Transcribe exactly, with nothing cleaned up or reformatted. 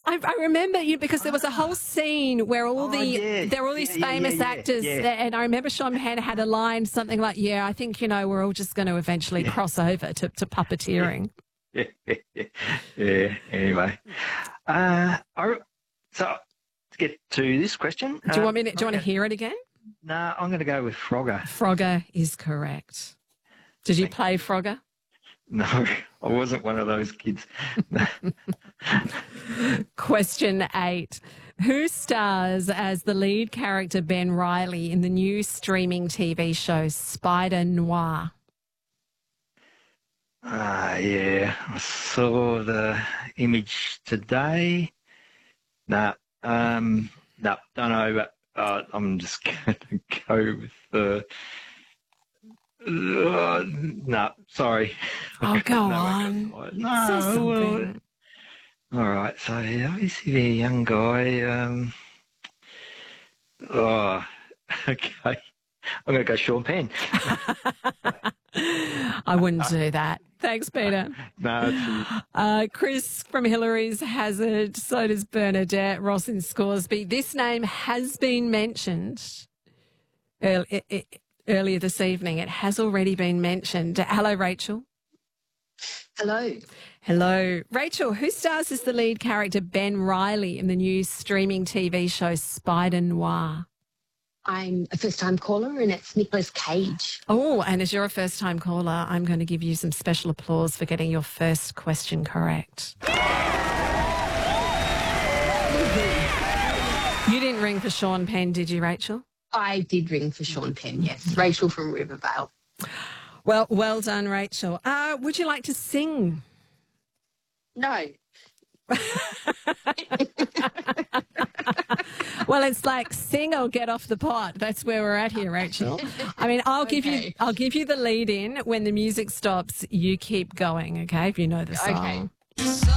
I, I remember you because there was a whole scene where all Oh, the yeah. there were all these Yeah, yeah, famous yeah, yeah, actors, yeah. there, and I remember Sean Penn had a line something like, "Yeah, I think you know we're all just going to eventually Yeah. cross over to, to puppeteering." Yeah, yeah, yeah. Anyway, uh, I, so to get to this question, Do you want me? To, do you want to hear it again? No, nah, I'm going to go with Frogger. Frogger is correct. Did you Thank play Frogger? No, I wasn't one of those kids. Question eight. Who stars as the lead character Ben Riley in the new streaming T V show Spider Noir? Ah, yeah. I saw the image today. No, um, no, don't know, but uh, I'm just going to go with the. Uh, no, sorry. Oh, go no, on. No, Say well, something. all right. So yeah, obviously they're a young guy. Um, oh, okay. I'm going to go Sean Penn. I wouldn't do that. Thanks, Peter. No, it's, Uh, Chris from Hillary's has it. So does Bernadette. Ross in Scoresby. This name has been mentioned early, earlier this evening. It has already been mentioned. Hello, Rachel. Hello. Hello. Rachel, who stars as the lead character Ben Riley in the new streaming T V show Spider Noir? I'm a first-time caller, and it's Nicolas Cage. Oh, and as you're a first-time caller, I'm going to give you some special applause for getting your first question correct. You didn't ring for Sean Penn, did you, Rachel? I did ring for Sean Penn, yes. Rachel from Rivervale. Well, well done, Rachel. Uh, would you like to sing? No. Well, it's like sing or get off the pot. That's where we're at here, Rachel. I mean, I'll give you Okay. I'll give you the lead in. When the music stops, you keep going, okay? If you know the song. Okay.